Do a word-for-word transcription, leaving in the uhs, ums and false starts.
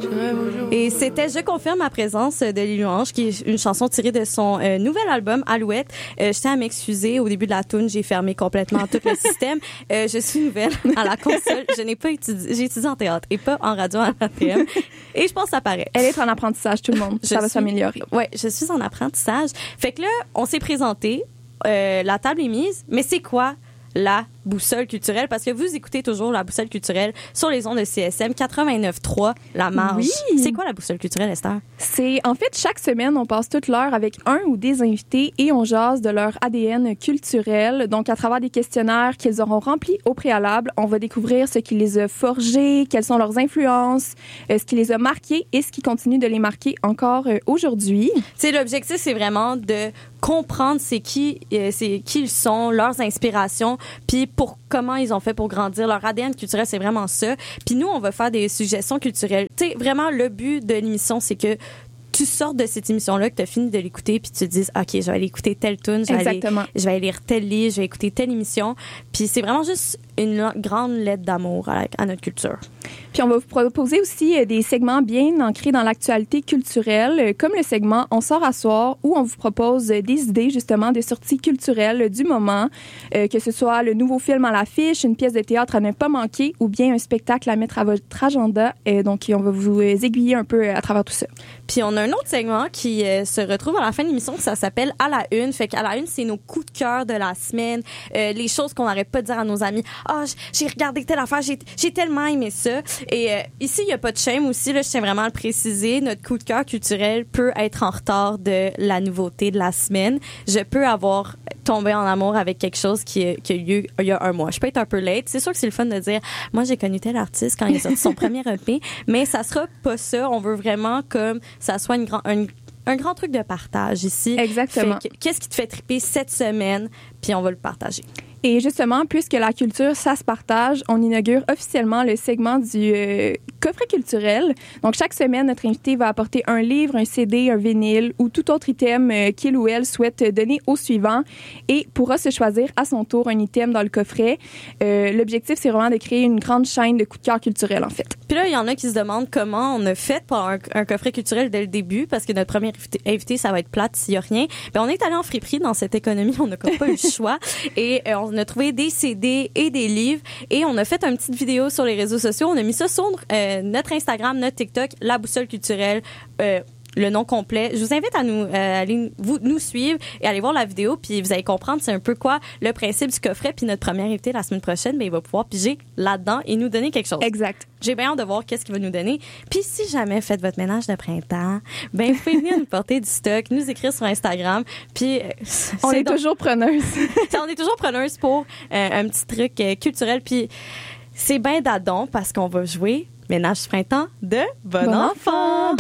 Et c'était Je confirme ma présence de Lily Louange, qui est une chanson tirée de son euh, nouvel album Alouette. Euh, je tiens à m'excuser, au début de la tune, j'ai fermé complètement tout le système. Euh, je suis nouvelle à la console. Je n'ai pas étudié, j'ai étudié en théâtre et pas en radio à l'A T M. Et je pense que ça paraît. Elle est en apprentissage, tout le monde. Je ça va suis, s'améliorer. Ouais, je suis en apprentissage. Fait que là, on s'est présenté, euh, la table est mise, mais c'est quoi la boussole culturelle? Parce que vous écoutez toujours la boussole culturelle sur les ondes de C S M quatre-vingt-neuf trois, La Marge. Oui. C'est quoi la boussole culturelle, Esther? C'est, en fait, chaque semaine, on passe toute l'heure avec un ou des invités et on jase de leur A D N culturel. Donc, à travers des questionnaires qu'ils auront remplis au préalable, on va découvrir ce qui les a forgés, quelles sont leurs influences, euh, ce qui les a marqués et ce qui continue de les marquer encore euh, aujourd'hui. C'est l'objectif, c'est vraiment de comprendre c'est qui, euh, c'est qui ils sont, leurs inspirations, puis pour comment ils ont fait pour grandir. Leur A D N culturel, c'est vraiment ça. Puis nous, on va faire des suggestions culturelles. Tu sais, vraiment, le but de l'émission, c'est que tu sortes de cette émission-là, que tu as fini de l'écouter, puis tu te dises, OK, je vais aller écouter telle tune, je vais aller, je vais aller lire tel livre, je vais écouter telle émission. Puis c'est vraiment juste une grande lettre d'amour à, à notre culture. Puis on va vous proposer aussi des segments bien ancrés dans l'actualité culturelle, comme le segment On sort à soir, où on vous propose des idées justement de sorties culturelles du moment, euh, que ce soit le nouveau film à l'affiche, une pièce de théâtre à ne pas manquer, ou bien un spectacle à mettre à votre agenda. Euh, donc on va vous aiguiller un peu à travers tout ça. Puis on a un autre segment qui euh, se retrouve à la fin de l'émission, ça s'appelle À la une. Fait qu'à la une, c'est nos coups de cœur de la semaine, euh, les choses qu'on n'arrête pas de dire à nos amis. Ah, oh, j'ai regardé telle affaire, j'ai, j'ai tellement aimé ça. Et euh, ici, il n'y a pas de shame aussi, là, je tiens vraiment à le préciser. Notre coup de cœur culturel peut être en retard de la nouveauté de la semaine. Je peux avoir tombé en amour avec quelque chose qui, qui a eu lieu il y a un mois. Je peux être un peu late. C'est sûr que c'est le fun de dire, moi, j'ai connu tel artiste quand il a sorti son premier E P, mais ça sera pas ça. On veut vraiment comme ça soit une grand, un, un grand truc de partage ici. Exactement. Fait que, qu'est-ce qui te fait triper cette semaine? Puis on va le partager. Et justement, puisque la culture, ça se partage, on inaugure officiellement le segment du euh, coffret culturel. Donc, chaque semaine, notre invité va apporter un livre, un C D, un vinyle ou tout autre item euh, qu'il ou elle souhaite donner au suivant et pourra se choisir à son tour un item dans le coffret. Euh, l'objectif, c'est vraiment de créer une grande chaîne de coups de cœur culturels, en fait. Puis là, il y en a qui se demandent comment on a fait pour un, un coffret culturel dès le début, parce que notre premier invité, invité ça va être plate s'il y a rien. Bien, on est allé en friperie dans cette économie, on n'a comme pas eu le choix. Et euh, on a trouvé des C D et des livres et on a fait une petite vidéo sur les réseaux sociaux. On a mis ça sur euh, notre Instagram, notre TikTok, La Boussole culturelle, euh, le nom complet. Je vous invite à nous euh, aller vous, nous suivre et aller voir la vidéo, puis vous allez comprendre c'est un peu quoi le principe du coffret. Puis notre premier invité la semaine prochaine, ben, il va pouvoir piger là-dedans et nous donner quelque chose. Exact. J'ai bien hâte de voir qu'est-ce qu'il va nous donner. Puis si jamais faites votre ménage de printemps, ben vous pouvez venir nous porter du stock, nous écrire sur Instagram. Puis euh, on est donc, toujours preneuse. on est toujours preneuse pour euh, un petit truc euh, culturel. Puis c'est bien d'adon parce qu'on va jouer ménage de printemps de Bon, bon enfant. enfant.